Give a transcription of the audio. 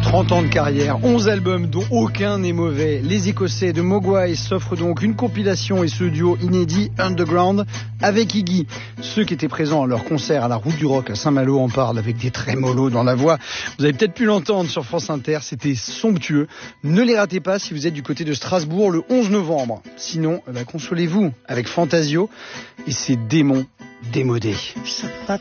30 ans de carrière, 11 albums dont aucun n'est mauvais. Les Écossais de Mogwai s'offrent donc une compilation et ce duo inédit Underground avec Iggy. Ceux qui étaient présents à leur concert à la Route du Rock à Saint-Malo en parlent avec des trémolos dans la voix. Vous avez peut-être pu l'entendre sur France Inter, c'était somptueux. Ne les ratez pas si vous êtes du côté de Strasbourg le 11 novembre. Sinon, consolez-vous avec Fantasio et ses démons démodés.